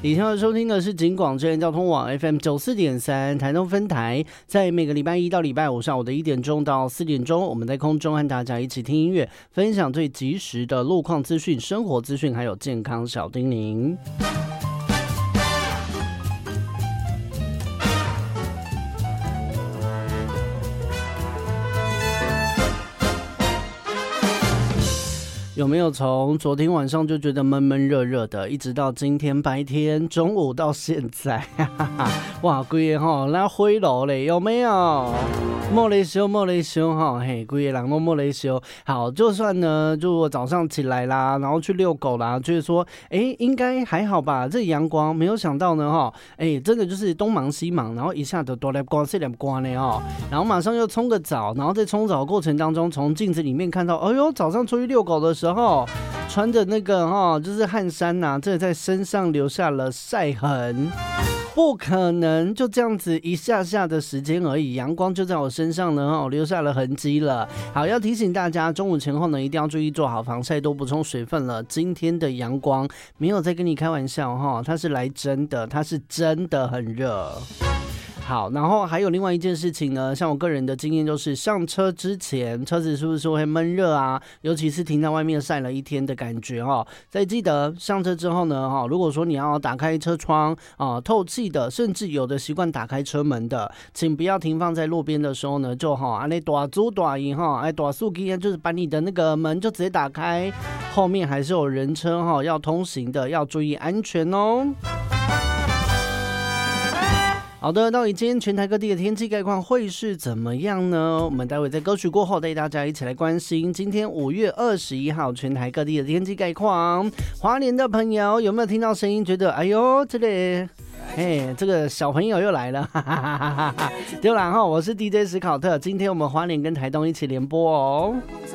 以上要收听的是警广之人交通网 FM 94.3台东分台，在每个礼拜一到礼拜五上午的1点钟到4点钟，我们在空中和大家一起听音乐，分享最及时的路况资讯、生活资讯，还有健康小叮咛。有没有从昨天晚上就觉得闷闷热热的，一直到今天白天中午到现在，哇，规个吼那灰炉嘞，有没有？莫雷修哈，嘿，规个人都莫雷修。好，就算呢，就我早上起来啦，然后去遛狗啦，觉得说，应该还好吧，这阳光，没有想到呢，哈，真的就是东忙西忙，然后一下子多来光西来光呢，哦，然后马上又冲个澡，然后在冲澡的过程当中，从镜子里面看到，哎呦，早上出去遛狗的时候，穿着那个就是汗衫呐，这在身上留下了晒痕。不可能就这样子一下下的时间而已，阳光就在我身上呢，留下了痕迹了。好，要提醒大家，中午前后呢，一定要注意做好防晒，多补充水分了。今天的阳光没有在跟你开玩笑哈，它是来真的，它是真的很热。好，然后还有另外一件事情呢，像我个人的经验就是上车之前，车子是不是会闷热啊？尤其是停在外面晒了一天的感觉哦。再记得上车之后呢，如果说你要打开车窗透气的，甚至有的习惯打开车门的，请不要停放在路边的时候呢，就那大租大银大速机就是把你的那个门就直接打开，后面还是有人车要通行的，要注意安全哦。好的，到底今天全台各地的天气概况会是怎么样呢？我们待会在歌曲过后带大家一起来关心今天5月21号全台各地的天气概况。花莲的朋友有没有听到声音觉得哎呦这里这个小朋友又来了，哈哈哈哈哈！对啦，我是 DJ 史考特，今天我们花莲跟台东一起联播哦。